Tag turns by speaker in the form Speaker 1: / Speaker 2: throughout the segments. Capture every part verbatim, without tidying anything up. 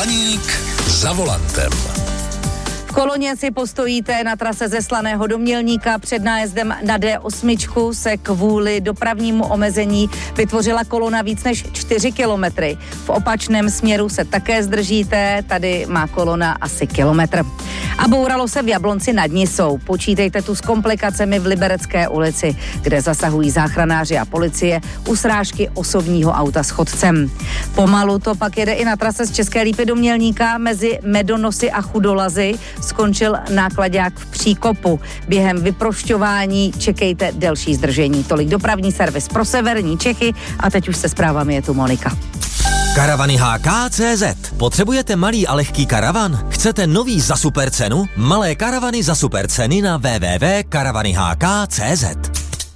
Speaker 1: Blaník za volantem.
Speaker 2: V Koloně si postojíte na trase ze Slaného do Mělníka. Před nájezdem na D osm se kvůli dopravnímu omezení vytvořila kolona víc než čtyři kilometry. V opačném směru se také zdržíte, tady má kolona asi kilometr. A bouralo se v Jablonci nad Nisou. Počítejte tu s komplikacemi v Liberecké ulici, kde zasahují záchranáři a policie u srážky osobního auta s chodcem. Pomalu to pak jede i na trase z České Lípy do Mělníka mezi Medonosy a Chudolazy. Skončil náklaďák v příkopu. Během vyprošťování čekejte delší zdržení. Tolik dopravní servis pro severní Čechy a teď už se zprávami je tu Monika.
Speaker 3: Karavany H K tečka cé zet. Potřebujete malý a lehký karavan? Chcete nový za super cenu? Malé karavany za super ceny na w w w tečka karavany h k tečka cé zet.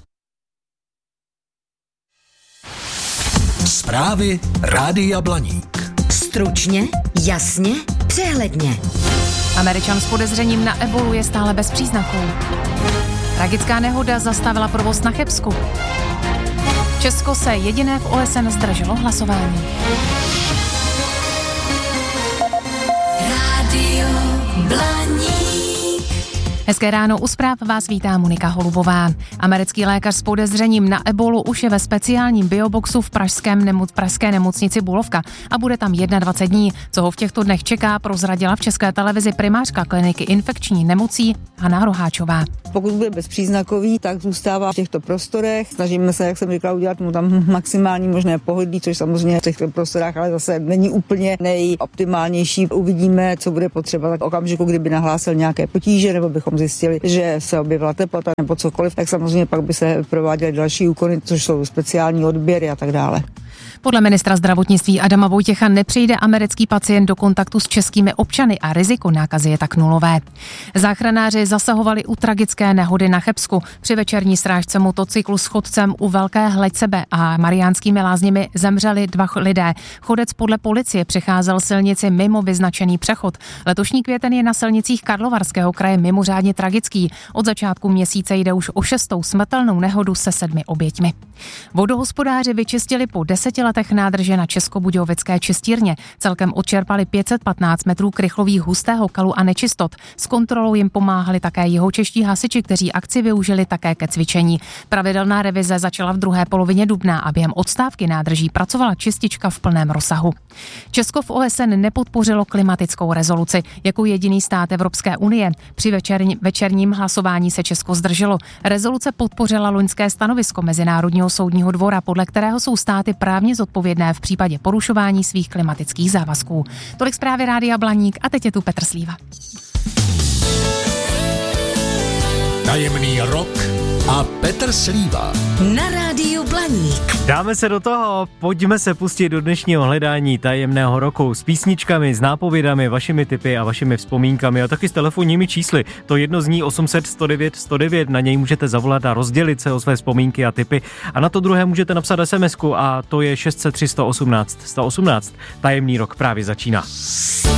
Speaker 1: Zprávy Rádia Blaník.
Speaker 4: Stručně, jasně, přehledně.
Speaker 5: Američan s podezřením na ebolu je stále bez příznaků. Tragická nehoda zastavila provoz na Chebsku. Česko se jediné v O S N zdrželo hlasování.
Speaker 4: Rádio Blaník.
Speaker 5: Hezké ráno, u zpráv vás vítá Monika Holubová. Americký lékař s podezřením na ebolu už je ve speciálním bioboxu v pražském nemo- pražské nemocnici Bulovka a bude tam dvacet jedna dní. Co ho v těchto dnech čeká, prozradila v České televizi primářka kliniky infekční nemocí Hana Roháčová.
Speaker 6: Pokud bude bezpříznakový, tak zůstává v těchto prostorech. Snažíme se, jak jsem říkala, udělat mu tam maximální možné pohodlí, což samozřejmě v těchto prostorách ale zase není úplně nejoptimálnější. Uvidíme, co bude potřeba tak okamžiku, kdyby nahlásil nějaké potíže nebo bychom zjistili, že se objevila teplota nebo cokoliv, tak samozřejmě pak by se prováděly další úkony, což jsou speciální odběry a tak dále.
Speaker 5: Podle ministra zdravotnictví Adama Vojtěcha nepřijde americký pacient do kontaktu s českými občany a riziko nákazy je tak nulové. Záchranáři zasahovali u tragické nehody na Chebsku. Při večerní srážce motocyklu s chodcem u Velké Hleďsebe a Mariánskými Lázněmi zemřeli dva lidé. Chodec podle policie přecházel silnici mimo vyznačený přechod. Letošní květen je na silnicích Karlovarského kraje mimořádně tragický. Od začátku měsíce jde už o šestou smrtelnou nehodu se sedmi oběťmi. Vodohospodáři vyčistili po deseti letech nádrže na Českobudějovické čistírně. Celkem odčerpali pět set patnáct metrů krychlových hustého kalu a nečistot. S kontrolou jim pomáhali také jihočeští hasiči, kteří akci využili také ke cvičení. Pravidelná revize začala v druhé polovině dubna a během odstávky nádrží pracovala čistička v plném rozsahu. Česko v O S N nepodpořilo klimatickou rezoluci jako jediný stát Evropské unie. Při večerní, večerním hlasování se Česko zdrželo. Rezoluce podpořila loňské stanovisko Mezinárodního soudního dvora, podle kterého jsou státy právně zodpovědné v případě porušování svých klimatických závazků. Tolik zprávy Rádia Blaník a teď je tu Petr Slíva.
Speaker 1: Tajemný rok a Petr Slíva.
Speaker 4: Na Rádiu Blaník.
Speaker 7: Dáme se do toho, pojďme se pustit do dnešního hledání tajemného roku s písničkami, s nápovědami, vašimi tipy a vašimi vzpomínkami a taky s telefonními čísly. To jedno zní osm set sto devět sto devět, na něj můžete zavolat a rozdělit se o své vzpomínky a tipy. A na to druhé můžete napsat SMSku a to je šest set tři sto osmnáct sto osmnáct. Tajemný rok právě začíná.